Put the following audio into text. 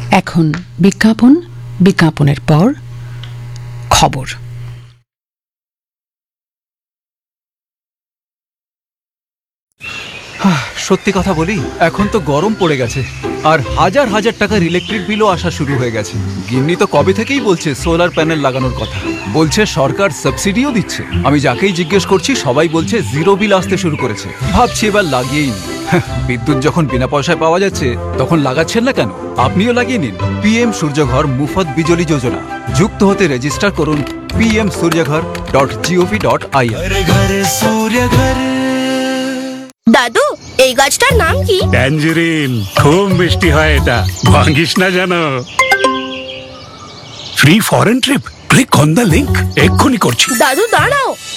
এখন বিজ্ঞাপন, বিজ্ঞাপনের পর খবর। সত্যি কথা বলি, এখন তো গরম পড়ে গেছে, আর হাজার হাজার টাকার ইলেকট্রিক বিলও আসা শুরু হয়ে গেছে। গিন্নি তো কবে থেকেই বলছে সোলার প্যানেল লাগানোর কথা, বলছে সরকার সাবসিডিও দিচ্ছে। আমি যাকেই জিজ্ঞেস করছি সবাই বলছে জিরো বিল আসতে শুরু করেছে। ভাবছি এবার লাগিয়েই নি। বিদ্যুৎ যখন বিনা পয়সায় পাওয়া যাচ্ছে তখন লাগাচ্ছেন না কেন? আপনিও লাগিয়ে নিন পিএম সূর্যঘর মুফত বিজলি যোজনা। যুক্ত হতে রেজিস্টার করুন pmsuryaghar.gov.in। দাদু, এই গাছটার নাম কি? ট্যাঞ্জেরিন। খুব মিষ্টি হয় এটা, ভাঙিস না জানো। Free foreign trip, click on the link. এক্ষুনি করছি। দাদু দাঁড়াও,